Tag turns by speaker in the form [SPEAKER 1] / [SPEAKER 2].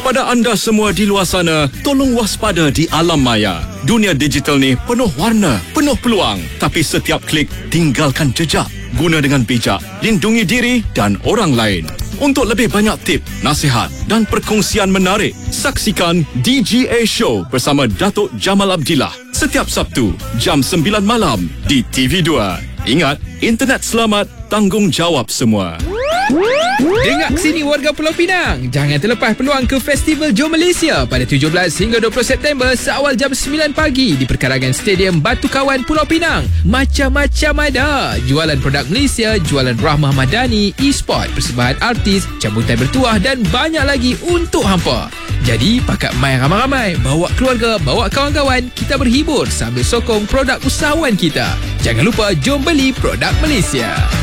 [SPEAKER 1] Kepada anda semua di luar sana, tolong waspada di alam maya. Dunia digital ni penuh warna, penuh peluang. Tapi setiap klik tinggalkan jejak. Guna dengan bijak, lindungi diri dan orang lain. Untuk lebih banyak tip, nasihat dan perkongsian menarik, saksikan DGA Show bersama Datuk Jamal Abdillah setiap Sabtu jam 9 malam di TV2. Ingat, internet selamat, tanggungjawab semua.
[SPEAKER 2] Dengar sini warga Pulau Pinang, jangan terlepas peluang ke Festival Jom Malaysia pada 17 hingga 20 September seawal jam 9 pagi di perkarangan Stadium Batu Kawan Pulau Pinang. Macam-macam ada, jualan produk Malaysia, jualan Rahmah Madani, e-sport, persembahan artis, cabutan bertuah dan banyak lagi untuk hampa. Jadi pakat mai ramai-ramai, bawa keluarga, bawa kawan-kawan, kita berhibur sambil sokong produk usahawan kita. Jangan lupa jom beli produk Malaysia.